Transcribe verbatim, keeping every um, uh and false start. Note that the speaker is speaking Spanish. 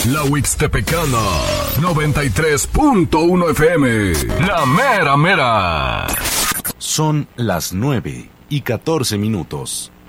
La Huixtepecana, noventa y tres punto uno F M. La mera mera. Son las nueve y catorce minutos.